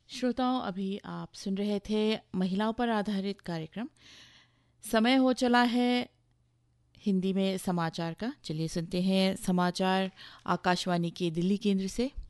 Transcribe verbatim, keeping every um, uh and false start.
श्रोताओं, अभी आप सुन रहे थे महिलाओं पर आधारित कार्यक्रम। समय हो चला है हिंदी में समाचार का। चलिए सुनते हैं समाचार आकाशवाणी के दिल्ली केंद्र से।